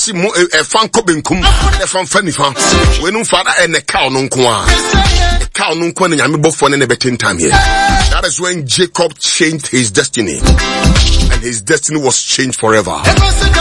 si mo fan ko benkum e fan fanifa we no fa da e cow no nko a the cow no nko na nyame bofo ne betin time here. That is when Jacob changed his destiny, and his destiny was changed forever.